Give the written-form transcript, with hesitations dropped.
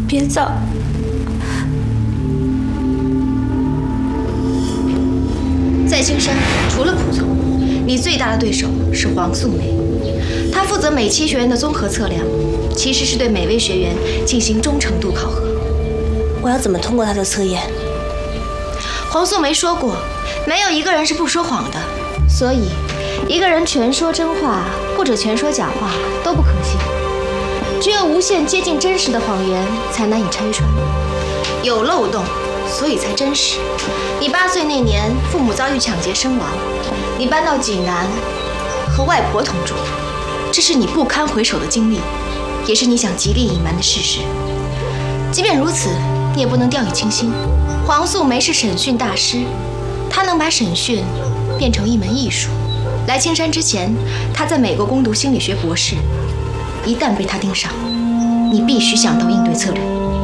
别走。 在青山，除了蒲总，你最大的对手是黄素梅，她负责美期学员的综合测量，其实是对每位学员进行忠诚度考核。 我要怎么通过她的测验？ 黄素梅说过，没有一个人是不说谎的，所以一个人全说真话或者全说假话都不可信。只有无限接近真实的谎言才难以拆穿，有漏洞，所以才真实。你8岁那年，父母遭遇抢劫身亡，你搬到济南和外婆同住，这是你不堪回首的经历，也是你想极力隐瞒的事实。即便如此，你也不能掉以轻心。黄素梅是审讯大师，她能把审讯变成一门艺术。来青山之前，她在美国攻读心理学博士。一旦被她盯上，你必须想到应对策略。